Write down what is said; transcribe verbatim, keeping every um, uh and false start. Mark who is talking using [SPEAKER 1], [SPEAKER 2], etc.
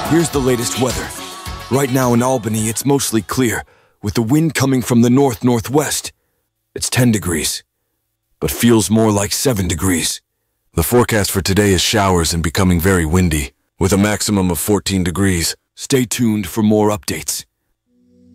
[SPEAKER 1] Here's the latest weather. Right now in Albany, it's mostly clear, with the wind coming from the north-northwest. It's ten degrees, but feels more like seven degrees. The forecast for today is showers and becoming very windy, with a maximum of fourteen degrees. Stay tuned for more updates.